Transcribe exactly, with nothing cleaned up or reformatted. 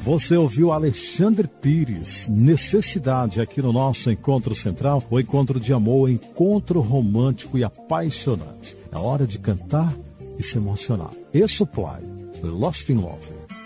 Você ouviu Alexandre Pires, Necessidade, aqui no nosso Encontro Central, o encontro de amor, o encontro romântico e apaixonante. É hora de cantar e se emocionar. E Supply, Lost in Love.